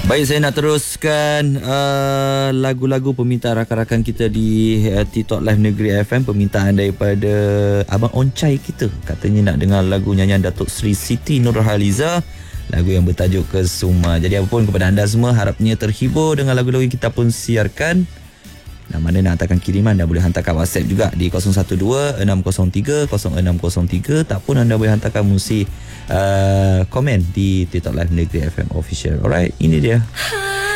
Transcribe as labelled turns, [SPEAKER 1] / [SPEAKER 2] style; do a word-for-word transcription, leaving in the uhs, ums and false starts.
[SPEAKER 1] Baik, saya nak teruskan uh, lagu-lagu permintaan rakan-rakan kita di uh, TikTok Live Negeri F M. Permintaan daripada Abang Oncai kita. Katanya nak dengar lagu nyanyian Datuk Seri Siti Nurhaliza, lagu yang bertajuk Kesuma. Jadi apapun kepada anda semua, harapnya terhibur dengan lagu-lagu yang kita pun siarkan. Nah, mana nak hantarkan kiriman, anda boleh hantarkan WhatsApp juga di kosong satu dua enam kosong tiga kosong enam kosong tiga. Tak pun anda boleh hantarkan musik uh, komen di TikTok Live Negeri F M Official. Alright, ini dia.